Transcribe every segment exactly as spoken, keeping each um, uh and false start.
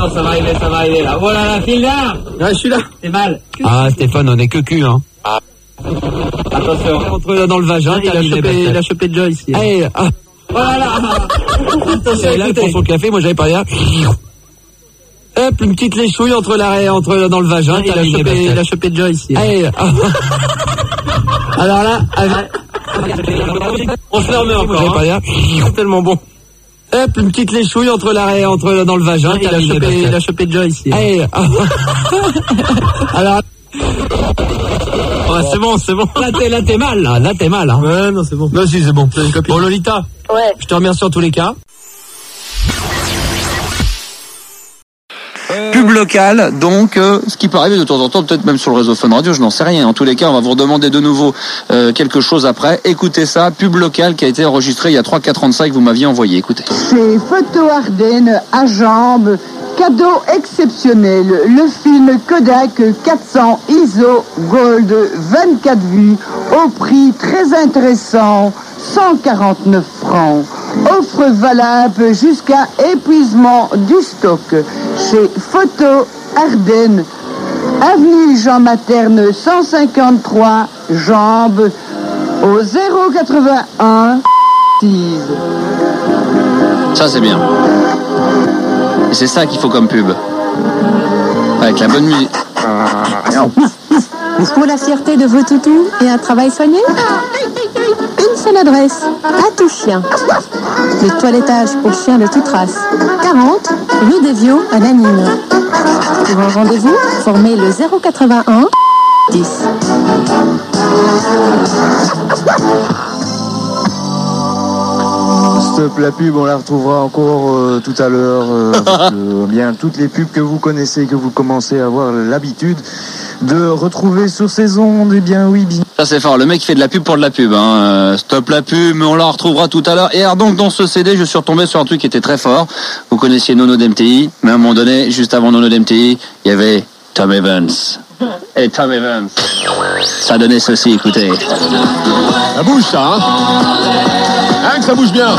Non, ça va arriver, ça va arriver là. Voilà, la file là. Ouais, je suis là. C'est mal. Ah, Stéphane, on est que cul, hein. Attention. Entre dans le vagin, il, a chopé, il a chopé Joyce. Hey, ah. Voilà. Attention, là, pour son café, moi j'avais pas rien. Hop, une petite léchouille entre l'arrêt, entre dans le vagin. Il a, chopé, il a chopé Joyce. Hey, ah. Alors là, avec... on se ferme encore. J'avais pas rien. C'est tellement bon. Hop, une petite léchouille entre l'arrêt, entre dans le vagin. Il a, chopé, il a chopé Joyce. Hey, ah. Alors. Ouais, c'est bon, c'est bon. Là, t'es, là, t'es mal, là. Là, t'es mal, hein. Ouais, non, c'est bon. Non, si, c'est bon. Bon, Lolita. Ouais. Je te remercie en tous les cas. Euh... Pub locale, donc, euh, ce qui peut arriver de temps en temps, peut-être même sur le réseau Fun Radio, je n'en sais rien. En tous les cas, on va vous redemander de nouveau euh, quelque chose après. Écoutez ça, pub locale qui a été enregistrée il y a trois quatre ans de ça et que vous m'aviez envoyé. Écoutez. C'est Photo Ardennes à Jambes. Cadeau exceptionnel, le film Kodak quatre cents I S O Gold vingt-quatre vues au prix très intéressant, cent quarante-neuf francs. Offre valable jusqu'à épuisement du stock chez Photo Ardennes, avenue Jean Materne cent cinquante-trois, Jambes, au zéro quatre-vingt-un six. Ça c'est bien. Et c'est ça qu'il faut comme pub. Avec la bonne musique. Pour la fierté de vos toutous et un travail soigné, une seule adresse, à tout chien. Le toilettage pour chiens de toute race. quarante, rue des Viaux à Lannion. Pour un rendez-vous, formez le zéro quatre-vingt-un dix. Stop la pub, on la retrouvera encore euh, tout à l'heure. Euh, euh, bien toutes les pubs que vous connaissez, que vous commencez à avoir l'habitude de retrouver sur ces ondes. Eh bien oui, bien. Ça c'est fort, le mec fait de la pub pour de la pub. Hein. Euh, stop la pub, mais on la retrouvera tout à l'heure. Et alors donc dans ce C D, je suis retombé sur un truc qui était très fort. Vous connaissiez Nono d'M T I, mais à un moment donné, juste avant Nono d'M T I, il y avait Tom Evans. Et Tom Evans, ça donnait ceci, écoutez. Ça bouge ça, hein Hein que ça bouge bien.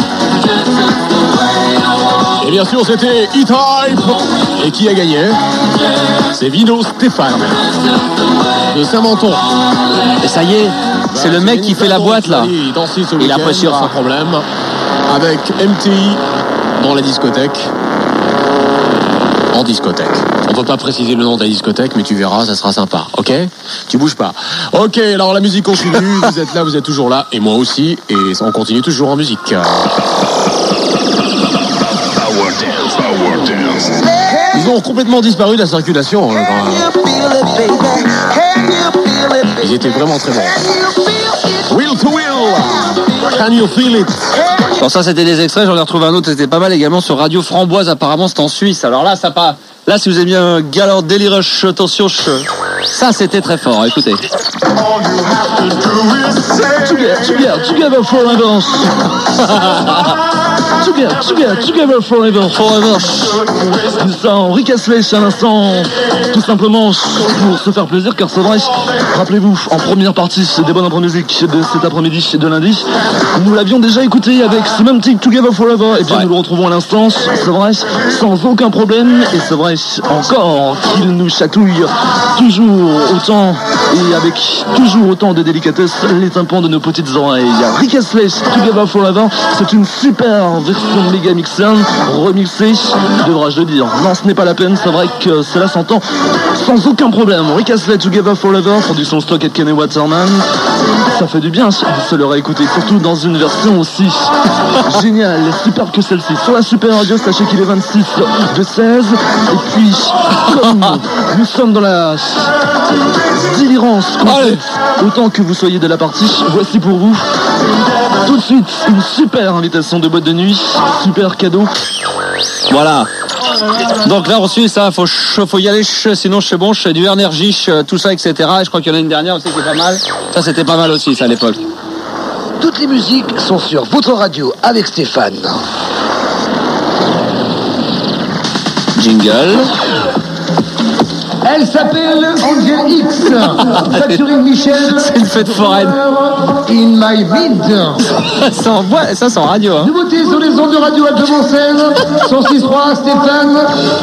Et bien sûr, c'était E-Type. Et qui a gagné? C'est Vino Stéphane de Saint-Menton. Et ça y est, c'est le mec qui fait la boîte là. Il appréciera sans problème avec M T I dans la discothèque. En discothèque. On peut pas préciser le nom de la discothèque, mais tu verras, ça sera sympa, ok? Tu bouges pas. Ok, alors la musique continue, vous êtes là, vous êtes toujours là, et moi aussi, et on continue toujours en musique. Power dance, power dance. Ils ont complètement disparu de la circulation. Hein, ils étaient vraiment très bons. Will to Will, can you feel it? Bon, ça c'était des extraits, j'en ai retrouvé un autre, c'était pas mal également sur Radio Framboise, apparemment c'est en Suisse. Alors là, ça pas. Là, si vous aimez bien Galore Delirush, attention, ça c'était très fort, écoutez. Together, together, together forever. Together, together, together forever. Forever. Ça, Henri Casselech à l'instant, tout simplement pour se faire plaisir, car c'est vrai, rappelez-vous, en première partie des bonnes après-musiques de cet après-midi de lundi, nous l'avions déjà écouté avec ce même titre Together Forever, et bien ouais. Nous le retrouvons à l'instant, c'est vrai, sans aucun problème, et c'est vrai encore qu'il nous chatouille toujours autant, et avec toujours autant de délicatesse, les tympans de nos petites oreilles. Rick Astley, Together Forever, c'est une super version méga mixée, remixée, devrais-je le dire. Non, ce n'est pas la peine, c'est vrai que cela s'entend sans aucun problème. Rick Astley, Together Forever, production stock et Kenny Waterman. Ça fait du bien de se le réécouter, surtout dans une version aussi géniale et superbe que celle-ci. Sur la Super Radio, sachez qu'il est vingt-six de seize. Et puis, comme nous sommes dans la délirance complète, autant que vous soyez de la partie, voici pour vous tout de suite une super invitation de boîte de nuit, super cadeau. Voilà. Donc là reçu ça, faut faut y aller, sinon c'est bon, c'est du énergie, tout ça, et cetera. Et je crois qu'il y en a une dernière aussi qui est pas mal. Ça c'était pas mal aussi, ça à l'époque. Toutes les musiques sont sur votre radio avec Stéphane. Jingle. Elle s'appelle Angel X. Factoring Michel. C'est une fête foraine. In my mid. Ça envoie, ça c'est en radio. Hein. Nouveauté sur les ondes de radio à Demoncel. cent six point trois Stéphane.